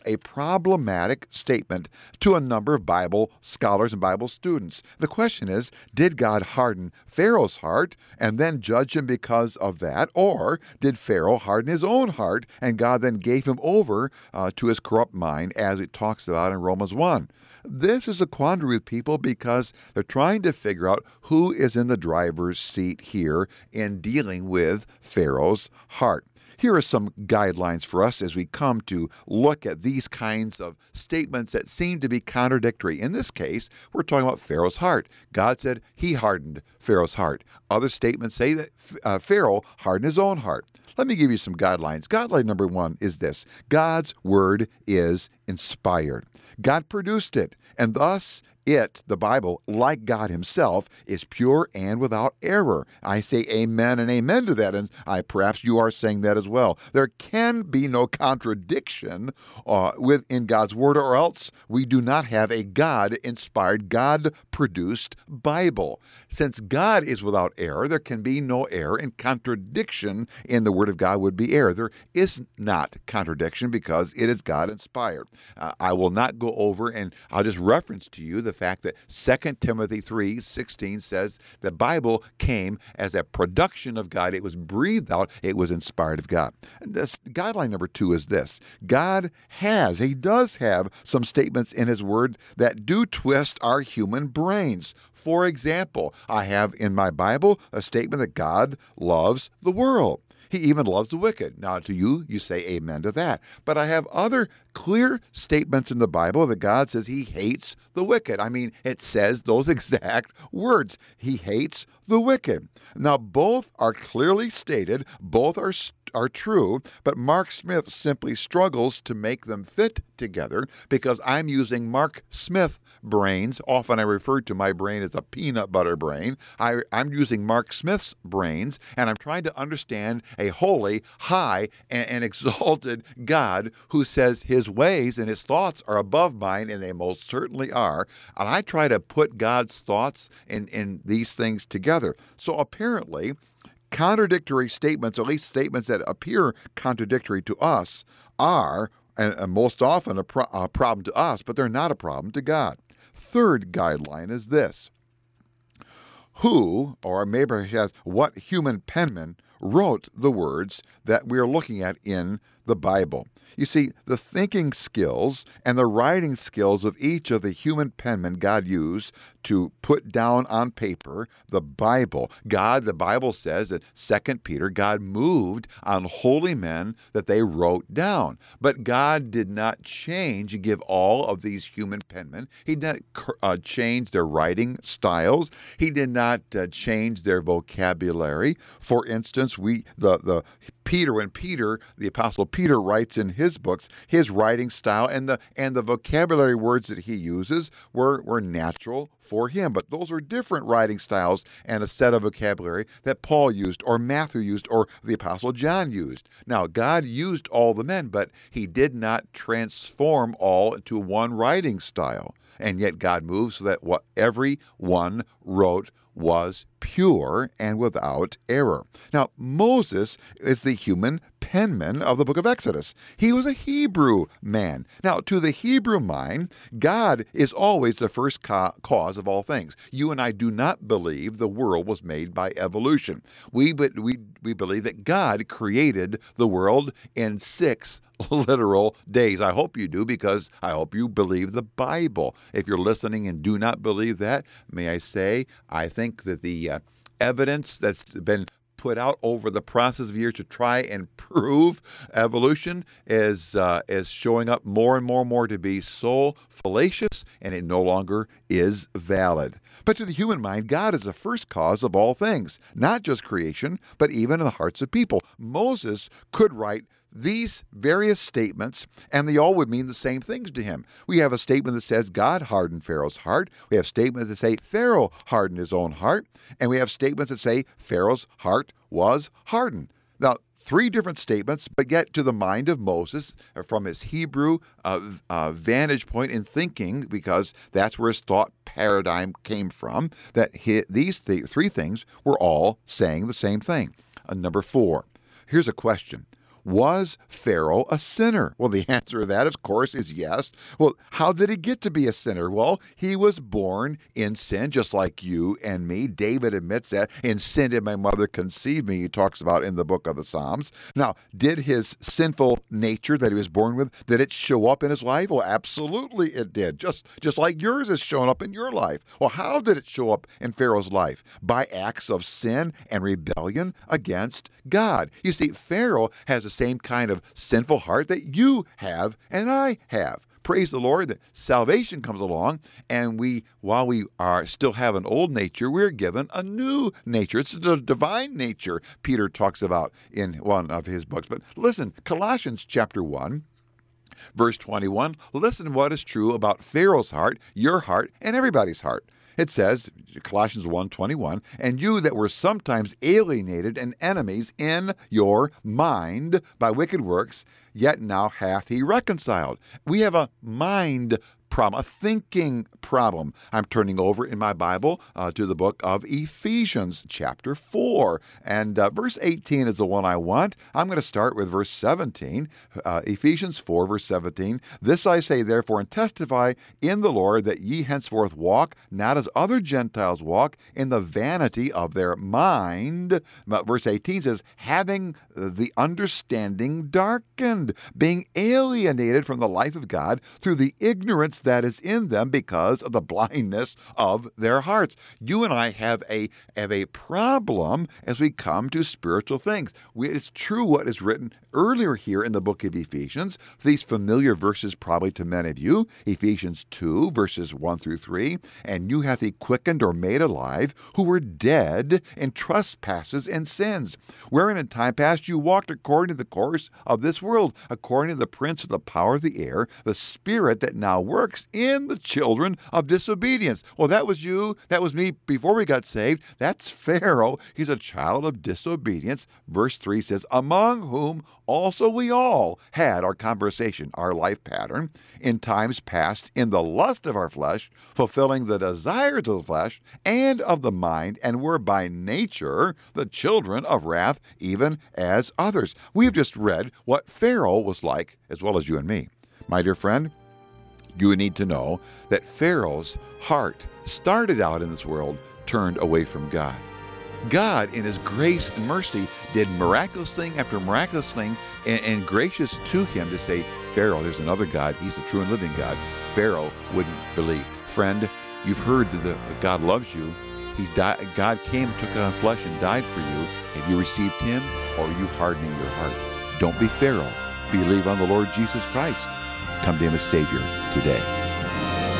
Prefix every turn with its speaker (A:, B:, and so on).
A: a problematic statement to a number of Bible scholars and Bible students. The question is, did God harden Pharaoh's heart and then judge him because of that? Or did Pharaoh harden his own heart and God then gave him over to his corrupt mind, as it talks about in Romans 1? This is a quandary with people because they're trying to figure out who is in the driver's seat here in dealing with Pharaoh's heart. Here are some guidelines for us as we come to look at these kinds of statements that seem to be contradictory. In this case, we're talking about Pharaoh's heart. God said he hardened Pharaoh's heart. Other statements say that Pharaoh hardened his own heart. Let me give you some guidelines. Guideline number one is this: God's word is inspired. God produced it, and thus it, the Bible, like God himself, is pure and without error. I say amen and amen to that, and perhaps you are saying that as well. There can be no contradiction within God's word, or else we do not have a God-inspired, God-produced Bible. Since God is without error, there can be no error, and contradiction in the word of God would be error. There is not contradiction because it is God-inspired. I will not go over, and I'll just reference to you the fact that 2 Timothy 3:16 says the Bible came as a production of God. It was breathed out. It was inspired of God. Guideline number two is this: He does have some statements in his word that do twist our human brains. For example, I have in my Bible a statement that God loves the world. He even loves the wicked. Now, to you, you say amen to that. But I have other clear statements in the Bible that God says he hates the wicked. I mean, it says those exact words. He hates the wicked. Now, both are clearly stated, both are true, but Mark Smith simply struggles to make them fit together because I'm using Mark Smith brains. Often I refer to my brain as a peanut butter brain. I'm using Mark Smith's brains, and I'm trying to understand a holy, high, and exalted God who says his ways and his thoughts are above mine, and they most certainly are. And I try to put God's thoughts in these things together. So apparently, contradictory statements, at least statements that appear contradictory to us, are and most often a problem to us, but they're not a problem to God. Third guideline is this: who, or maybe what human penman wrote the words that we're looking at in the Bible? You see, the thinking skills and the writing skills of each of the human penmen God used to put down on paper the Bible. The Bible says that 2 Peter, God moved on holy men that they wrote down. But God did not change and give all of these human penmen. He did not change their writing styles. He did not change their vocabulary. For instance, when Peter, the Apostle Peter, writes in his books, his writing style and the vocabulary words that he uses were natural for him. But those are different writing styles and a set of vocabulary that Paul used, or Matthew used, or the Apostle John used. Now, God used all the men, but he did not transform all into one writing style. And yet God moved so that what every one wrote was pure and without error. Now, Moses is the human penman of the book of Exodus. He was a Hebrew man. Now, to the Hebrew mind, God is always the first cause of all things. You and I do not believe the world was made by evolution. We believe that God created the world in 6 literal days. I hope you do, because I hope you believe the Bible. If you're listening and do not believe that, may I say, I think that the evidence that's been put out over the process of years to try and prove evolution is showing up more and more to be so fallacious, and it no longer is valid. But to the human mind, God is the first cause of all things, not just creation, but even in the hearts of people. Moses could write these various statements, and they all would mean the same things to him. We have a statement that says God hardened Pharaoh's heart. We have statements that say Pharaoh hardened his own heart. And we have statements that say Pharaoh's heart was hardened. Now, 3 different statements, but yet to the mind of Moses, from his Hebrew vantage point in thinking, because that's where his thought paradigm came from, that these 3 things were all saying the same thing. Number 4, here's a question. Was Pharaoh a sinner? Well, the answer to that, of course, is yes. Well, how did he get to be a sinner? Well, he was born in sin, just like you and me. David admits that. In sin did my mother conceive me, he talks about in the book of the Psalms. Now, did his sinful nature that he was born with, did it show up in his life? Well, absolutely it did, just like yours has shown up in your life. Well, how did it show up in Pharaoh's life? By acts of sin and rebellion against God. You see, Pharaoh has the same kind of sinful heart that you have and I have. Praise the Lord that salvation comes along, and while we still have an old nature, we're given a new nature. It's the divine nature Peter talks about in one of his books. But listen, Colossians chapter 1, verse 21, listen what is true about Pharaoh's heart, your heart, and everybody's heart. It says, Colossians 1:21, and you that were sometimes alienated and enemies in your mind by wicked works, yet now hath he reconciled. We have a mind problem, a thinking problem. I'm turning over in my Bible to the book of Ephesians chapter 4. And verse 18 is the one I want. I'm going to start with verse 17. Ephesians 4, verse 17. This I say therefore, and testify in the Lord, that ye henceforth walk, not as other Gentiles walk, in the vanity of their mind. Verse 18 says, having the understanding darkened, being alienated from the life of God through the ignorance that is in them because of the blindness of their hearts. You and I have a problem as we come to spiritual things. It's true what is written earlier here in the book of Ephesians, these familiar verses probably to many of you, Ephesians 2, verses 1 through 3, and you hath he quickened or made alive, who were dead in trespasses and sins, wherein in time past you walked according to the course of this world, according to the prince of the power of the air, the spirit that now works in the children of disobedience. Well, that was you. That was me before we got saved. That's Pharaoh. He's a child of disobedience. Verse 3 says, among whom also we all had our conversation, our life pattern, in times past, in the lust of our flesh, fulfilling the desires of the flesh and of the mind, and were by nature the children of wrath, even as others. We've just read what Pharaoh was like, as well as you and me. My dear friend, you need to know that Pharaoh's heart started out in this world turned away from God. God, in his grace and mercy, did miraculous thing after miraculous thing and gracious to him to say, Pharaoh, there's another God. He's the true and living God. Pharaoh wouldn't believe. Friend, you've heard that God loves you. God came, took on flesh, and died for you. Have you received him, or are you hardening your heart? Don't be Pharaoh. Believe on the Lord Jesus Christ. Come to him as Savior today.